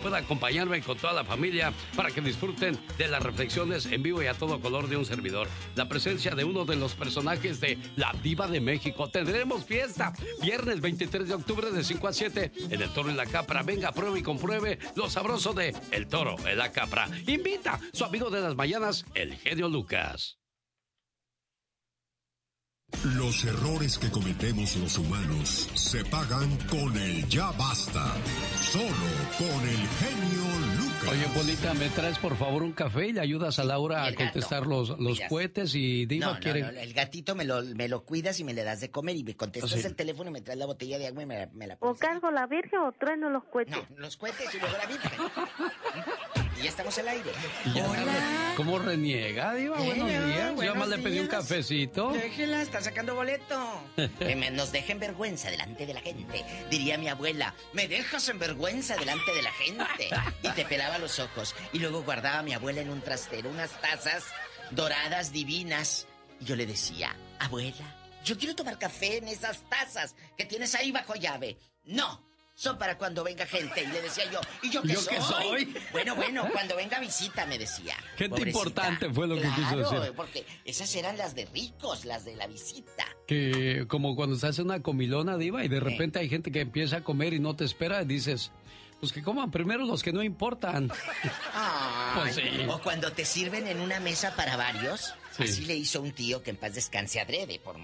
pueda acompañarme con toda la familia para que disfruten de las reflexiones en vivo y a todo color de un servidor. La presencia de uno de los personajes de La Diva de México. Tendremos fiesta viernes 23 de octubre de 5 a 7 en El Toro y la Capra. Venga, pruebe y compruebe lo sabroso de El Toro y la Capra. Invita su amigo de las mañanas, el genio Lucas. Los errores que cometemos los humanos se pagan con el ya basta. Solo con el genio Lucas. Oye, Polita, ¿me traes por favor un café y le ayudas a Laura a contestar los cohetes? Y Diva quiere... No, el gatito me lo cuidas y me le das de comer y me contestas el teléfono y me traes la botella de agua y me la pones. ¿O cargo la Virgen o trueno los cohetes? No, los cohetes y luego la Virgen. Y ya estamos al aire. Hola. ¿Cómo reniega, Diva? Buenos días. Yo más le pedí un cafecito. Déjela, está sacando boleto. Que nos dejen vergüenza delante de la gente. Diría mi abuela, me dejas en vergüenza delante de la gente. Y te pelaba los ojos. Y luego guardaba a mi abuela en un trastero unas tazas doradas divinas. Y yo le decía, abuela, yo quiero tomar café en esas tazas que tienes ahí bajo llave. No. Son para cuando venga gente. Y le decía yo, ¿y yo qué soy? Bueno, cuando venga visita, me decía. Gente pobrecita. Importante fue lo que quiso decir. Porque esas eran las de ricos, las de la visita. Que como cuando se hace una comilona, Diva, y de repente hay gente que empieza a comer y no te espera, y dices, pues que coman primero los que no importan. Pues sí. O cuando te sirven en una mesa para varios. Sí. Así le hizo un tío que en paz descanse adrede, por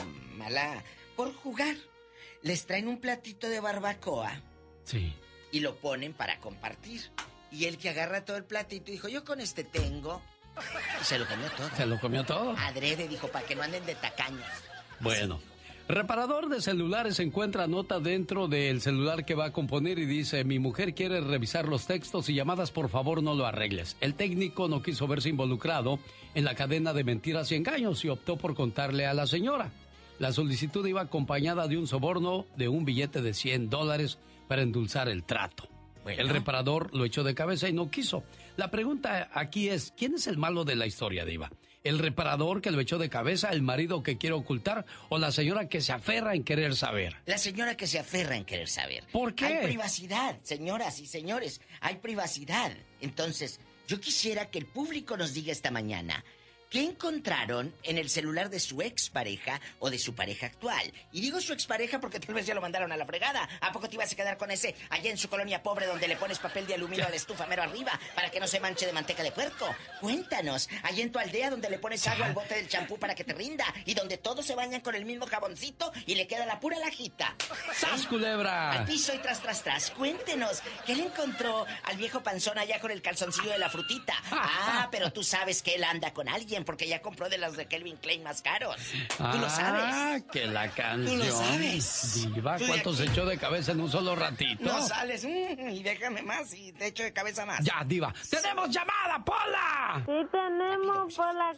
jugar. Les traen un platito de barbacoa. Sí. Y lo ponen para compartir. Y el que agarra todo el platito dijo, yo con este tengo. Y se lo comió todo. Se lo comió todo. Adrede, dijo, para que no anden de tacaños. Bueno. Reparador de celulares encuentra nota dentro del celular que va a componer y dice, mi mujer quiere revisar los textos y llamadas, por favor no lo arregles. El técnico no quiso verse involucrado en la cadena de mentiras y engaños y optó por contarle a la señora. La solicitud iba acompañada de un soborno de un billete de $100 para endulzar el trato. Bueno. El reparador lo echó de cabeza y no quiso. La pregunta aquí es, ¿quién es el malo de la historia, Diva? ¿El reparador que lo echó de cabeza, el marido que quiere ocultar o la señora que se aferra en querer saber? La señora que se aferra en querer saber. ¿Por qué? Hay privacidad, señoras y señores, hay privacidad. Entonces, yo quisiera que el público nos diga esta mañana, ¿qué encontraron en el celular de su expareja o de su pareja actual? Y digo su expareja porque tal vez ya lo mandaron a la fregada. ¿A poco te ibas a quedar con ese allá en su colonia pobre donde le pones papel de aluminio a la estufa mero arriba para que no se manche de manteca de puerco? Cuéntanos, allá en tu aldea donde le pones agua al bote del champú para que te rinda y donde todos se bañan con el mismo jaboncito y le queda la pura lajita. ¡Sas, culebra! Al piso y tras. Cuéntenos, ¿qué le encontró al viejo panzón allá con el calzoncillo de la frutita? Pero tú sabes que él anda con alguien porque ya compró de las de Calvin Klein más caros. Tú lo sabes. Ah, que la canción. Tú lo sabes. Diva, ¿cuánto se echó de cabeza en un solo ratito? No sales, y déjame más y te echo de cabeza más. Ya, Diva. ¡Tenemos llamada, Pola! Sí, tenemos por la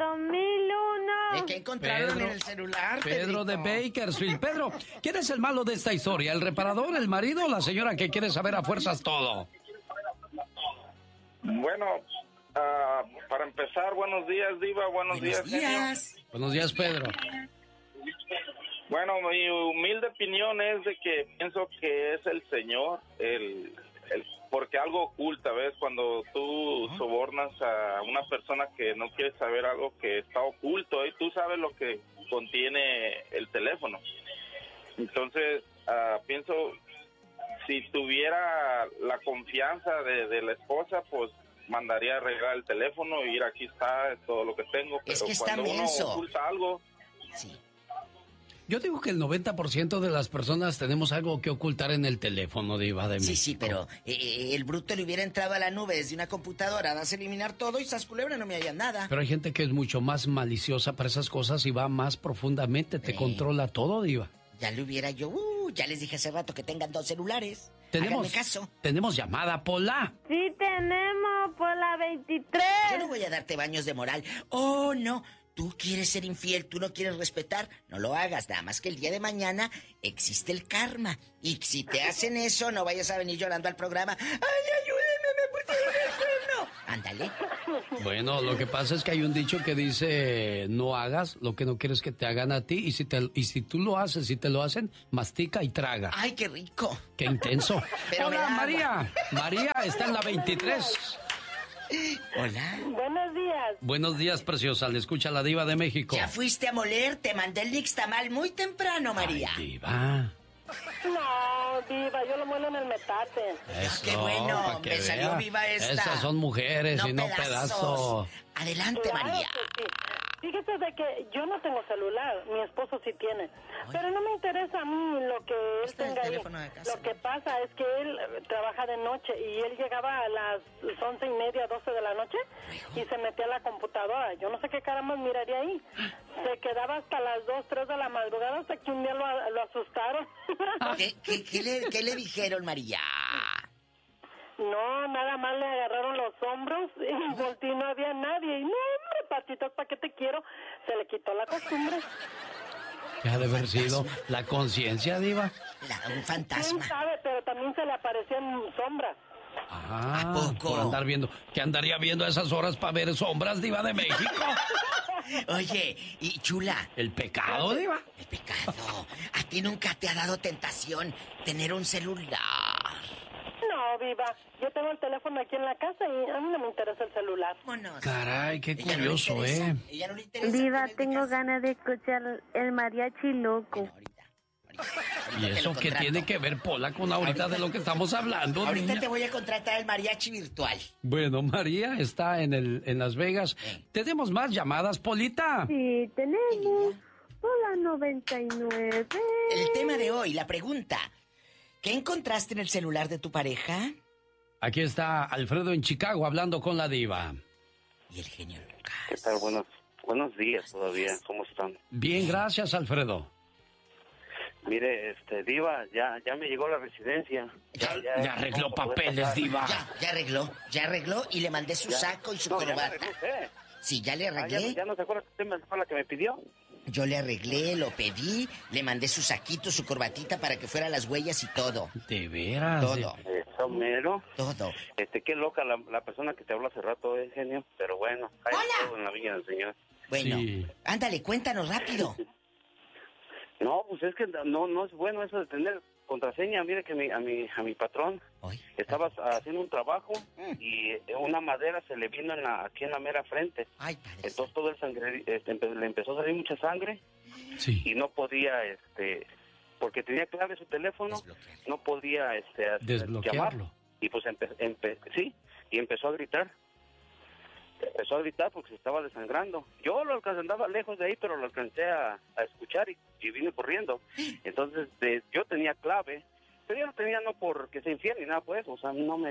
4001. ¿De qué encontraron en el celular, Pedro de Bakersfield. Pedro, ¿quién es el malo de esta historia? ¿El reparador, el marido o la señora que quiere saber a fuerzas todo? Bueno, para empezar, buenos días, Diva, buenos días. Buenos días, Pedro. Bueno, mi humilde opinión es de que pienso que es el señor, porque algo oculta, ¿ves? Cuando tú sobornas a una persona que no quiere saber algo que está oculto, y tú sabes lo que contiene el teléfono. Entonces, pienso, si tuviera la confianza de la esposa, pues mandaría a arreglar el teléfono y ir, aquí está todo lo que tengo, pero es que cuando uno oculta algo... Sí. Yo digo que el 90% de las personas tenemos algo que ocultar en el teléfono, Diva de México. Sí, pero el bruto le hubiera entrado a la nube desde una computadora, das a eliminar todo y sas culebra, no me haría nada. Pero hay gente que es mucho más maliciosa para esas cosas y va más profundamente, te controla todo, Diva. Ya le hubiera yo, ya les dije hace rato que tengan 2 celulares. Háganme caso. Tenemos llamada, Pola. Sí, tenemos por la 23. Yo no voy a darte baños de moral. Oh, no. Tú quieres ser infiel, tú no quieres respetar, no lo hagas, nada más que el día de mañana existe el karma. Y si te hacen eso, no vayas a venir llorando al programa. ¡Ay, ayúdenme, me pusieron el cuerno! Ándale. Bueno, lo que pasa es que hay un dicho que dice, no hagas lo que no quieres que te hagan a ti, y si tú lo haces, si te lo hacen, mastica y traga. ¡Ay, qué rico! ¡Qué intenso! Pero me Hola, da agua. María. María está en la 23. Hola. Buenos días. Buenos días, preciosa. Le escucha la Diva de México. Ya fuiste a moler, te mandé el nixtamal muy temprano, María. Ay, Diva. No, diva, yo lo muelo en el metate. Eso, qué bueno, pa' que me salió vea. viva esta. Esas son mujeres y no pedazos. Adelante, Claro María. que sí. Fíjese de que yo no tengo celular, mi esposo sí tiene. Pero no me interesa a mí lo que él Este es el tenga ahí. teléfono de casa. Lo que pasa es que él trabaja de noche y él llegaba a las 11:30, 12 de la noche y se metía a la computadora. Yo no sé qué caramba miraría ahí. Se quedaba hasta las 2, 3 de la madrugada hasta que un día lo asustaron. ¿Qué le dijeron, María? No, nada más le agarraron los hombros y volteó y no había nadie. Y no, hombre, patitos, ¿para qué te quiero? Se le quitó la costumbre. ¿Qué ha de haber sido? ¿La conciencia, Diva? Un ¿Quién fantasma. sabe? Pero también se le aparecían sombras. Ah, ¿A poco? por andar viendo. ¿Qué andaría viendo a esas horas para ver sombras, Diva de México? Oye, y chula, ¿El pecado, Diva? el pecado. ¿A ti nunca te ha dado tentación tener un celular? No, viva. Yo tengo el teléfono aquí en la casa y a mí no me interesa el celular. Vámonos. Caray, qué Ella no le curioso, interesa, ¿eh? Ella no le interesa. Diva, tener de tengo casa. ganas de escuchar el mariachi loco. Bueno, ahorita ¿Y te eso lo qué contrato. tiene que ver, Pola, con ahorita de lo que estamos hablando, Ahorita niña? te voy a contratar el mariachi virtual. Bueno, María está en Las Vegas. ¿Tenemos más llamadas, Polita? Sí, tenemos. Hola, 99. El tema de hoy, la pregunta. ¿Qué encontraste en el celular de tu pareja? Aquí está Alfredo en Chicago hablando con la Diva. Y el genio Lucas. ¿Qué tal? Buenos días todavía. ¿Cómo están? Bien, gracias, Alfredo. Mire, Diva, ya me llegó la residencia. Ya arregló vamos a poder papeles, pasar. Diva. Ya arregló y le mandé su saco y su No, ya me corbata. arregló usted. Sí, ya le Ah, arreglé. ya no se acuerda que usted fue la que me pidió. Yo le arreglé, lo pedí, le mandé su saquito, su corbatita para que fuera las huellas y todo. De veras. Todo, Eso mero. todo. Qué loca la persona que te habló hace rato, genio. Pero bueno, hay ¡Hola! todo en la viña del Señor. Bueno, Sí. ándale, cuéntanos rápido. No, pues es que no es bueno eso de tener contraseña. Mire que a mi patrón Hoy. estaba haciendo un trabajo Mm. y una madera se le vino aquí en la mera frente. Ay, padre. Entonces todo el sangre, le empezó a salir mucha sangre Sí. y no podía, porque tenía clave su teléfono, Desbloquearlo. no podía, llamar. Desbloquearlo. Y pues sí, y empezó a gritar. Empezó a gritar porque se estaba desangrando. Yo lo alcancé, andaba lejos de ahí, pero lo alcancé a escuchar y vine corriendo. Entonces, yo tenía clave, pero yo no tenía no porque sea infiel ni nada, pues, o sea, no,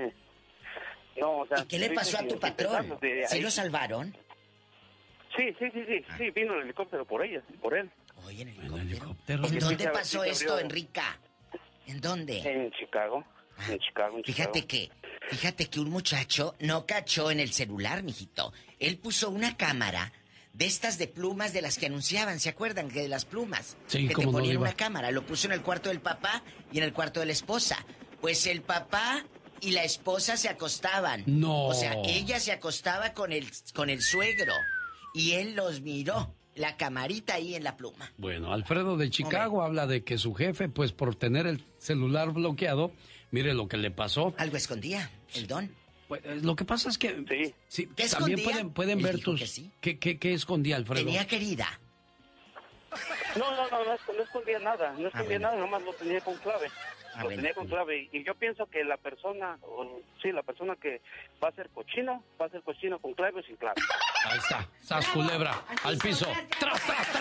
o sea... ¿Y qué le pasó a tu patrón? ¿Sí lo salvaron? Sí, vino el helicóptero por él. Oye, en En helicóptero. helicóptero. ¿En dónde Sí, pasó sí, esto, abrió. Enrica? ¿En dónde? En Chicago. Fíjate que un muchacho no cachó en el celular, mijito. Él puso una cámara de estas de plumas de las que anunciaban, ¿se acuerdan? Que de las plumas. Sí, que te cómo no, ponían Diva. una cámara. Lo puso en el cuarto del papá y en el cuarto de la esposa. Pues el papá y la esposa se acostaban. No. O sea, ella se acostaba con el suegro y él los miró. La camarita ahí en la pluma. Bueno, Alfredo de Chicago habla de que su jefe, pues por tener el celular bloqueado, mire lo que le pasó. Algo escondía, el don. Pues, lo que pasa es que Sí. ¿Qué también escondía? pueden Él ver dijo tus... que sí. ¿Qué escondía, Alfredo? Tenía querida. No escondía nada, bueno. nada, nomás lo tenía con clave. Lo bueno. tenía con clave. Y yo pienso que la persona que va a ser cochino con clave o sin clave. Ahí está, sas culebra, al piso. Tras.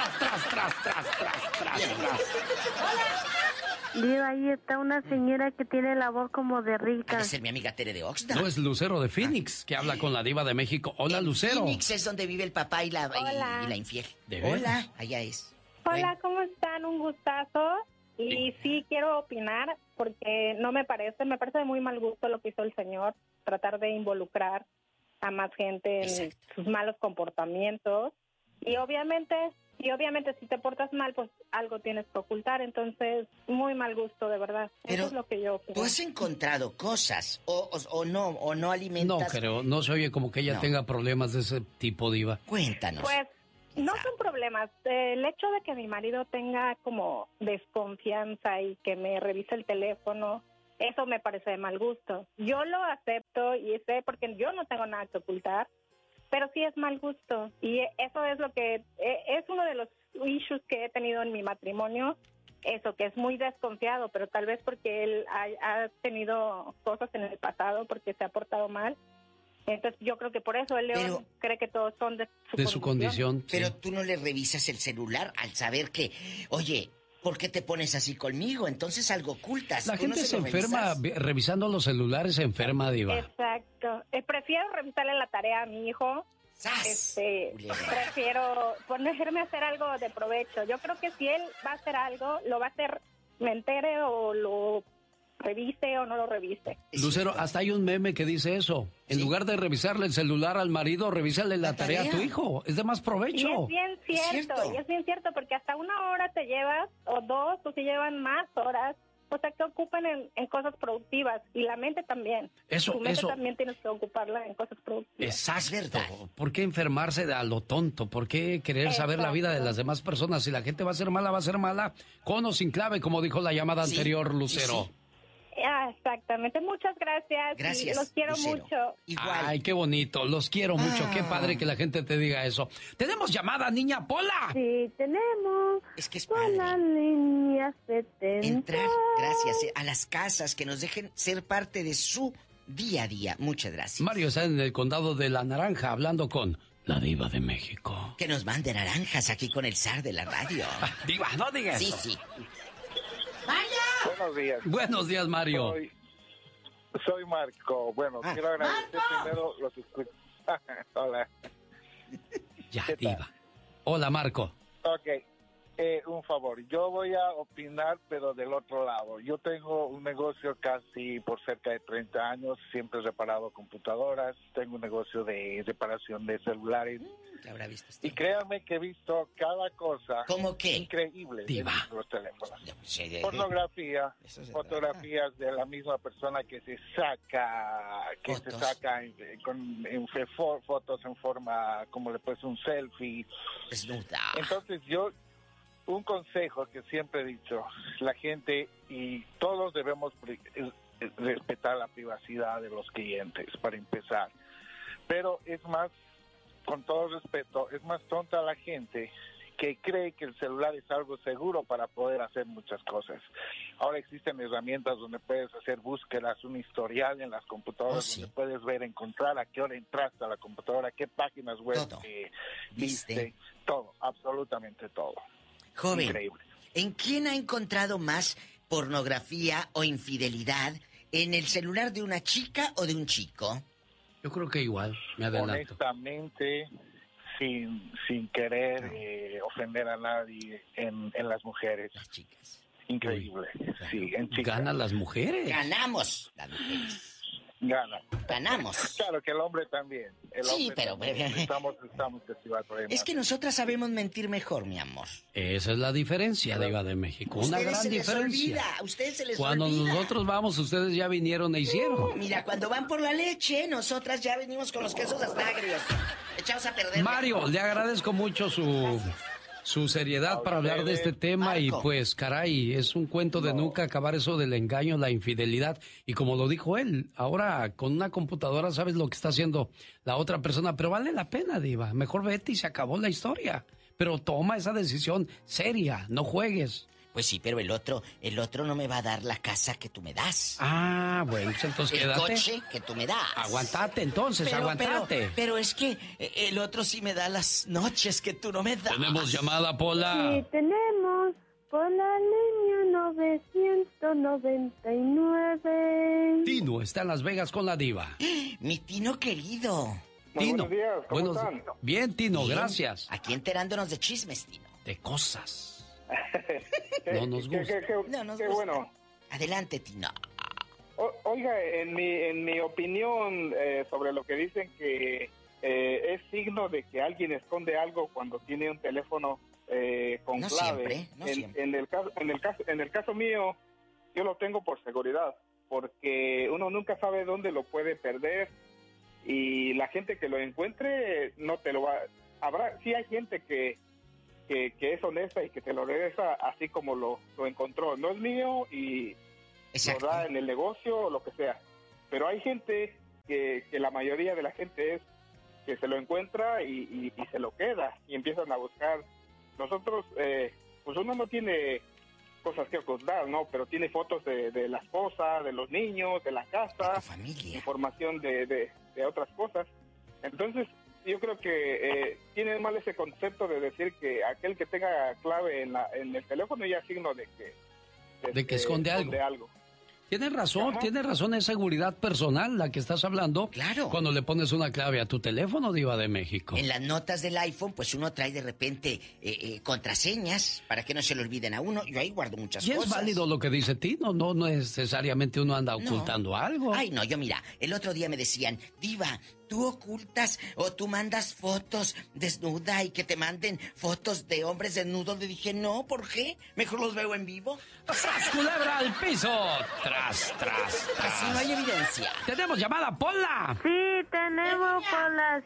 Diva, ahí está una señora que tiene la voz como de Ha rica. de ser mi amiga Tere de Oxnard. No, es Lucero de Phoenix, que habla con la Diva de México. Hola, En Lucero. Phoenix es donde vive el papá y la infiel. ¿De veras? Hola, allá es. Hola, Bueno, ¿cómo están? Un gustazo. Y sí quiero opinar porque me parece de muy mal gusto lo que hizo el señor, tratar de involucrar a más gente en Exacto. sus malos comportamientos. Y obviamente Y obviamente si te portas mal, pues algo tienes que ocultar. Entonces, muy mal gusto, de verdad. Pero eso es lo que yo creo. ¿tú has encontrado cosas o no alimentas? No creo, no se oye como que ella tenga problemas de ese tipo, Diva. Cuéntanos. Pues no son problemas. El hecho de que mi marido tenga como desconfianza y que me revise el teléfono, eso me parece de mal gusto. Yo lo acepto y sé porque yo no tengo nada que ocultar, pero sí es mal gusto. Y eso es lo que es uno de los issues que he tenido en mi matrimonio, eso, que es muy desconfiado, pero tal vez porque él ha tenido cosas en el pasado, porque se ha portado mal. Entonces yo creo que por eso el León cree que todos son de su condición. Pero sí. tú no le revisas el celular al saber que, oye, ¿por qué te pones así conmigo? Entonces algo ocultas. La ¿Tú no gente se enferma revisando los celulares, se enferma, Diva. Exacto. Prefiero revisarle la tarea a mi hijo. ¡Sas! Prefiero ponerme a hacer algo de provecho. Yo creo que si él va a hacer algo, lo va a hacer, me entere o lo revise o no lo revise. Lucero, hasta hay un meme que dice eso. En lugar de revisarle el celular al marido, revísale la tarea a tu hijo. Es de más provecho. Y es bien cierto, y es bien cierto, porque hasta 1 hora te llevas, o 2, o se llevan más horas, o sea, que ocupan en cosas productivas, y la mente también. Tu mente también tienes que ocuparla en cosas productivas. Exacto. ¿Por qué enfermarse de a lo tonto? ¿Por qué querer saber la vida de las demás personas? Si la gente va a ser mala, va a ser mala, con o sin clave, como dijo la llamada anterior, Lucero. Exactamente, muchas gracias. Gracias, los quiero Lucero. mucho. Igual. Ay, qué bonito, los quiero mucho. Qué padre que la gente te diga eso. ¿Tenemos llamada, niña Pola? Sí, tenemos. Es que es Con padre la línea 70. entrar, gracias, a las casas, que nos dejen ser parte de su día a día. Muchas gracias. Mario está en el condado de La Naranja hablando con la Diva de México. Que nos mande naranjas aquí con el zar de la radio. Diva, no digas Sí, eso. sí. Buenos días. Buenos días, Mario. Soy Marco. Bueno, quiero agradecer primero los Hola. Ya, Diva. Hola, Marco. Ok, un favor. Yo voy a opinar, pero del otro lado. Yo tengo un negocio casi por cerca de 30 años. Siempre he reparado computadoras. Tengo un negocio de reparación de celulares. ¿Qué habrá visto usted? Y créanme que he visto cada cosa ¿Cómo qué? increíble Diva. en los teléfonos. Sí, Pornografía, Eso se fotografías de la misma persona que se saca, fotos en forma, como le puedes un selfie. Desnuda. Entonces yo, un consejo que siempre he dicho, la gente y todos debemos respetar la privacidad de los clientes, para empezar. Pero es más, con todo respeto, es más tonta la gente que cree que el celular es algo seguro para poder hacer muchas cosas. Ahora existen herramientas donde puedes hacer búsquedas, un historial en las computadoras, donde puedes ver, encontrar a qué hora entraste a la computadora, qué páginas web viste, todo, absolutamente todo. Joven, increíble. ¿En quién ha encontrado más pornografía o infidelidad? ¿En el celular de una chica o de un chico? Yo creo que igual, me adelanto. Honestamente, sin querer ofender a nadie, en las mujeres. Las chicas. Increíble. Claro. Sí, en chicas. Ganan las mujeres. Ganamos las mujeres. Ganamos. Claro que el hombre también. Sí, pero... Estamos castigados por él. Es que nosotras sabemos mentir mejor, mi amor. Esa es la diferencia, Diva de México. Una Ustedes gran se les diferencia. olvida, a ustedes se les Cuando olvida. nosotros vamos, ustedes ya vinieron e hicieron. Mira, cuando van por la leche, nosotras ya venimos con los quesos hasta agrios. Echados a perder. Mario, le agradezco mucho su seriedad para hablar de este tema. Y pues, caray, es un cuento de nunca acabar eso del engaño, la infidelidad. Y como lo dijo él, ahora con una computadora sabes lo que está haciendo la otra persona, pero vale la pena, Diva. Mejor vete y se acabó la historia. Pero toma esa decisión seria, no juegues. Pues sí, pero el otro no me va a dar la casa que tú me das. Ah, bueno, pues entonces el quédate. coche que tú me das. Aguantate entonces, aguantate. Pero es que el otro sí me da las noches que tú no me das. Tenemos llamada, Pola. Sí, tenemos por la línea 999. Tino está en Las Vegas con la Diva. Mi Tino querido. Tino. Buenos días, ¿cómo Buenos- están? Bien, Tino, Bien. gracias. Aquí enterándonos de chismes, Tino. De cosas. No nos gusta. No nos qué gusta. bueno. Adelante, Tino. Oiga, en mi opinión sobre lo que dicen que es signo de que alguien esconde algo cuando tiene un teléfono con No clave. siempre. En el caso mío, yo lo tengo por seguridad, porque uno nunca sabe dónde lo puede perder y la gente que lo encuentre no te lo va. Sí hay gente que es honesta y que te lo regresa así como lo encontró. No es mío y Exacto. lo da en el negocio o lo que sea. Pero hay gente que la mayoría de la gente es que se lo encuentra y se lo queda y empiezan a buscar. Nosotros, pues uno no tiene cosas que ocultar, ¿no? Pero tiene fotos de la esposa, de los niños, de la casa, De tu familia. información de otras cosas. Entonces, yo creo que tiene mal ese concepto de decir que aquel que tenga clave en el teléfono ya es signo de que esconde algo. Tienes razón, es seguridad personal la que estás hablando. Claro. Cuando le pones una clave a tu teléfono, Diva de México. En las notas del iPhone, pues uno trae de repente contraseñas para que no se le olviden a uno. Yo ahí guardo muchas Y cosas. es válido lo que dice Tino, no necesariamente uno anda ocultando algo. Ay, no, yo mira, el otro día me decían, Diva, tú ocultas o tú mandas fotos desnuda y que te manden fotos de hombres desnudos. Le dije, no, ¿por qué? Mejor los veo en vivo. ¡Tras, culebra al piso! ¡Tras! Así no hay evidencia. ¡Tenemos llamada, Pola! Sí, tenemos por la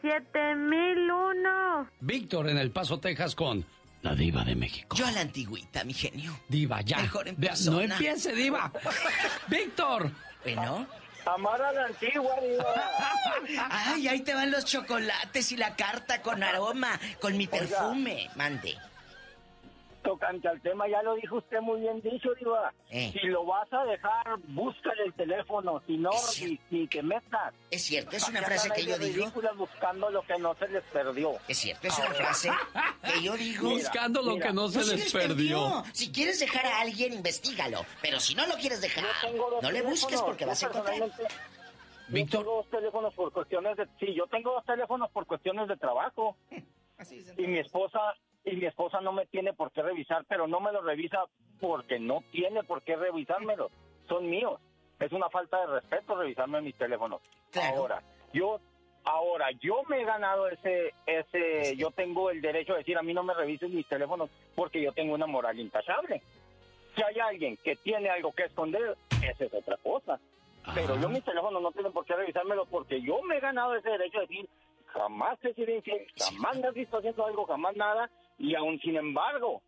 7001. Víctor en El Paso, Texas con la Diva de México. Yo a la antigüita, mi genio. Diva, ya. Mejor en Vea, persona. no empiece, Diva. ¡Víctor! Bueno. Amar a la antigua, Diva. Ay, ahí te van los chocolates y la carta con aroma, con mi perfume. Mande. Tocante al tema, ya lo dijo usted muy bien dicho, Diva. Si lo vas a dejar, búscale el teléfono, si no, ni te metas. Es cierto, es una frase que yo digo. Buscando lo que no se les perdió. Es cierto, es una frase que yo digo. Buscando lo que no se les perdió. Si quieres dejar a alguien, investígalo. Pero si no lo quieres dejar, no le busques porque vas a encontrar. Víctor. Yo tengo dos teléfonos por cuestiones de... Sí, yo tengo dos teléfonos por cuestiones de trabajo. Y mi esposa no me tiene por qué revisar, pero no me lo revisa porque no tiene por qué revisármelo. Son míos. Es una falta de respeto revisarme mis teléfonos. Claro. Ahora, yo me he ganado ese yo tengo el derecho de decir, a mí no me revisen mis teléfonos porque yo tengo una moral intachable. Si hay alguien que tiene algo que esconder, esa es otra cosa. Pero yo mis teléfonos no tienen por qué revisármelo porque yo me he ganado ese derecho de decir, jamás te he sido infiel, jamás me has visto haciendo algo, jamás nada, y aún sin embargo,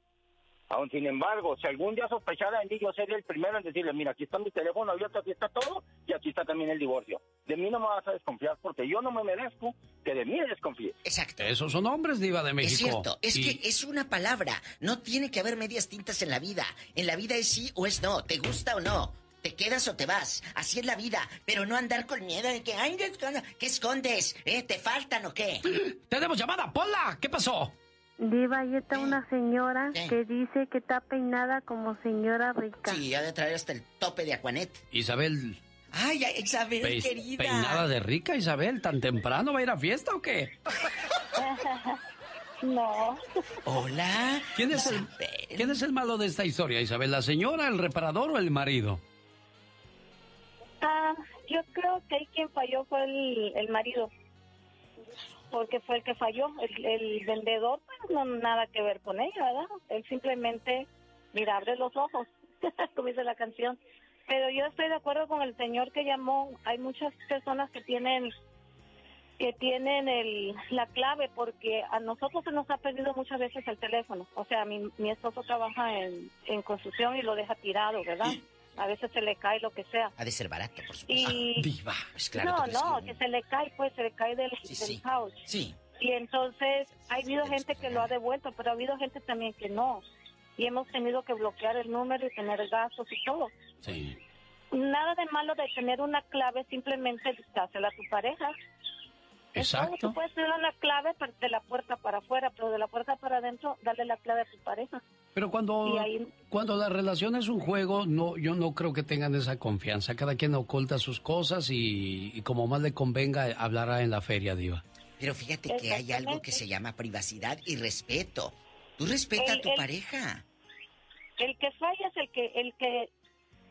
si algún día sospechara de mí, yo sería el primero en decirle, mira, aquí está mi teléfono abierto, aquí está todo, y aquí está también el divorcio. De mí no me vas a desconfiar porque yo no me merezco que de mí desconfíes. Exacto. Esos son hombres, Diva de México. Es cierto, es que es una palabra. No tiene que haber medias tintas en la vida. En la vida es sí o es no, te gusta o no. Te quedas o te vas. Así es la vida. Pero no andar con miedo de que, ay, ¿qué escondes? ¿Te faltan o qué? ¡Tenemos llamada, Pola! ¿Qué pasó? Diva, ahí está una señora que dice que está peinada como señora rica. Sí, ha de traer hasta el tope de Aquanet. Isabel. Ay, Isabel, querida. ¿Peinada de rica, Isabel? ¿Tan temprano va a ir a fiesta o qué? No. Hola. ¿Quién es el malo de esta historia, Isabel? ¿La señora, el reparador o el marido? Yo creo que ahí quien falló fue el marido, porque fue el que falló. El vendedor, pues, no nada que ver con ella, ¿verdad? Él simplemente, mira, abre los ojos, como dice la canción. Pero yo estoy de acuerdo con el señor que llamó. Hay muchas personas que tienen la clave, porque a nosotros se nos ha perdido muchas veces el teléfono. O sea, mi esposo trabaja en construcción y lo deja tirado, ¿verdad? A veces se le cae lo que sea. Ha de ser barato, por supuesto. Diva. Pues claro, que se le cae, pues se le cae del house. Sí. Y entonces ha habido gente que lo ha devuelto, pero ha habido gente también que no. Y hemos tenido que bloquear el número y tener gastos y todo. Sí. Nada de malo de tener una clave, simplemente dásela a tu pareja. Exacto. Tú puedes tener una clave de la puerta para afuera, pero de la puerta para adentro, darle la clave a tu pareja. Pero cuando la relación es un juego, yo no creo que tengan esa confianza. Cada quien oculta sus cosas y como más le convenga, hablará en la feria, Diva. Pero fíjate que hay algo que se llama privacidad y respeto. Tú respeta a tu pareja. El que falla es el que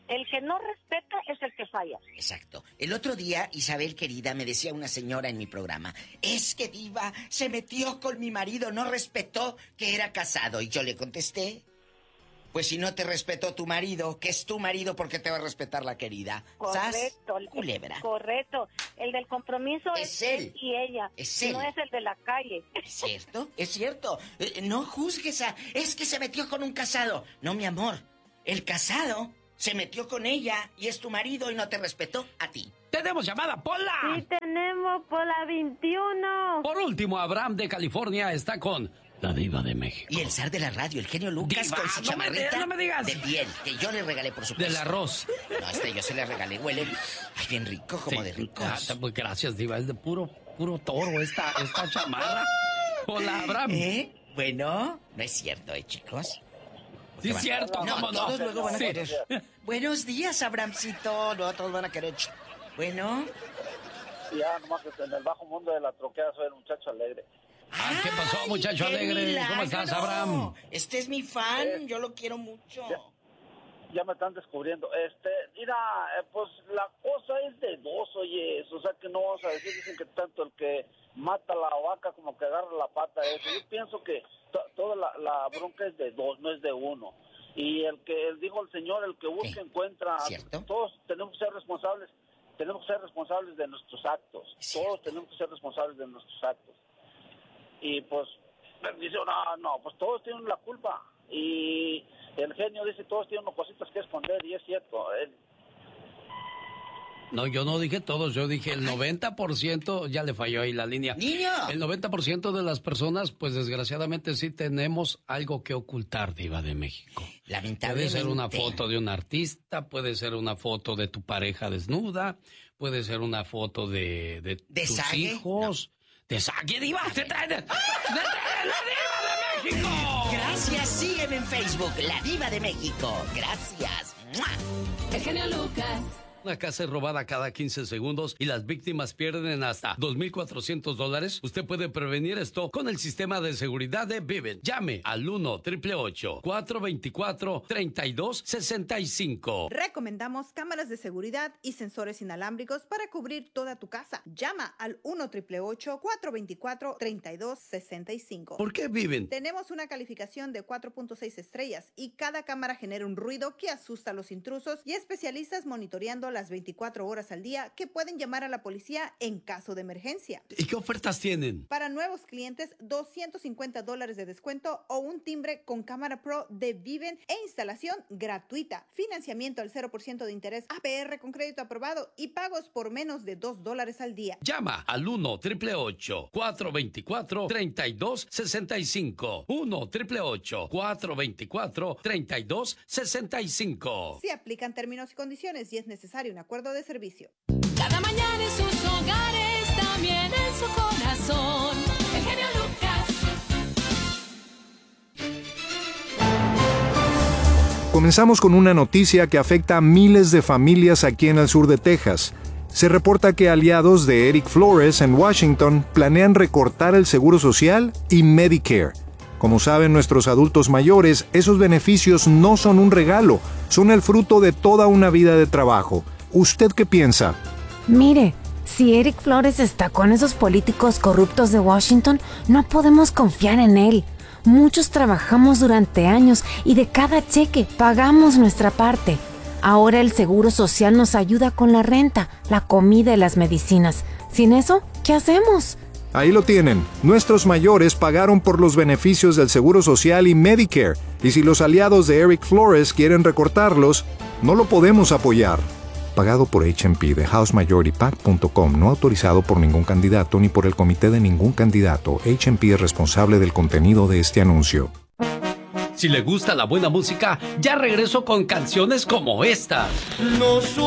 El que no respeta es el que falla. Exacto. El otro día, Isabel querida, me decía una señora en mi programa, es que Diva se metió con mi marido, no respetó que era casado. Y yo le contesté, pues si no te respetó tu marido, que es tu marido, ¿por qué te va a respetar la querida? Correcto. ¿Sas? Culebra. Correcto. El del compromiso es él y ella. Es él. No es el de la calle. ¿Es cierto? Es cierto. No juzgues a... Es que se metió con un casado. No, mi amor. El casado se metió con ella y es tu marido y no te respetó a ti. ¡Tenemos llamada, Pola! Sí, tenemos Pola 21. Por último, Abraham de California está con la Diva de México. Y el zar de la radio, el genio Lucas, Diva, con su chamarrita no me digas. de piel, que yo le regalé, por supuesto. Del arroz. No, yo se le regalé. Huele ay, bien rico, como de ricos. Pues gracias, Diva. Es de puro toro esta chamarra. Hola, Abraham. Bueno, no es cierto, chicos. Sí, es cierto. No, ¿cómo todos luego van a Sí. querer. Buenos días, Abramcito. No, todos van a querer. Bueno. Ya, nomás que en el bajo mundo de la troquea soy el muchacho alegre. ¿Qué pasó, muchacho alegre? Milagro. ¿Cómo estás, Abraham? Este es mi fan, yo lo quiero mucho. Ya me están descubriendo. Mira, pues la cosa es de dos, oye, o sea que no vamos a decir, dicen que tanto el que mata la vaca como que agarra la pata, eso. Yo pienso que toda la bronca es de dos, no es de uno. Y dijo el Señor, el que busca encuentra. ¿Cierto? Todos tenemos que ser responsables de nuestros actos. Todos tenemos que ser responsables de nuestros actos. Y pues, dice, no, pues todos tienen la culpa. Y el genio dice, todos tienen cositas que esconder, y es cierto. No, yo no dije todos, yo dije el 90%, ya le falló ahí la línea. ¡Niño! El 90% de las personas, pues desgraciadamente sí tenemos algo que ocultar, Diva de México. Lamentablemente. Puede ser una foto de un artista, puede ser una foto de tu pareja desnuda, puede ser una foto de tus sague? hijos. ¿De sague, Diva? ¡Se trae de la Diva de México! Gracias, sígueme en Facebook, La Diva de México. Gracias. ¡Mua! El genio Lucas. Una casa es robada cada 15 segundos y las víctimas pierden hasta $2,400. Usted puede prevenir esto con el sistema de seguridad de Vivint. Llame al 1-888-424-3265. Recomendamos cámaras de seguridad y sensores inalámbricos para cubrir toda tu casa. Llama al 1-888-424-3265. ¿Por qué Vivint? Tenemos una calificación de 4.6 estrellas y cada cámara genera un ruido que asusta a los intrusos y especialistas monitoreando las 24 horas al día que pueden llamar a la policía en caso de emergencia. ¿Y qué ofertas tienen? Para nuevos clientes, $250 de descuento o un timbre con cámara pro de Vivint e instalación gratuita. Financiamiento al 0% de interés APR con crédito aprobado y pagos por menos de $2 al día. Llama al 1-888-424-3265. 1-888-424-3265. Se aplican términos y condiciones y es necesario un acuerdo de servicio. Cada mañana en sus hogares, también en su corazón. El genio Lucas. Comenzamos con una noticia que afecta a miles de familias aquí en el sur de Texas. Se reporta que aliados de Eric Flores en Washington planean recortar el Seguro Social y Medicare. Como saben nuestros adultos mayores, esos beneficios no son un regalo, son el fruto de toda una vida de trabajo. ¿Usted qué piensa? Mire, si Eric Flores está con esos políticos corruptos de Washington, no podemos confiar en él. Muchos trabajamos durante años y de cada cheque pagamos nuestra parte. Ahora el Seguro Social nos ayuda con la renta, la comida y las medicinas. Sin eso, ¿qué hacemos? Ahí lo tienen. Nuestros mayores pagaron por los beneficios del Seguro Social y Medicare. Y si los aliados de Eric Flores quieren recortarlos, no lo podemos apoyar. Pagado por H&P de HouseMajorityPAC.com, no autorizado por ningún candidato ni por el comité de ningún candidato. H&P es responsable del contenido de este anuncio. Si le gusta la buena música, ya regreso con canciones como esta. No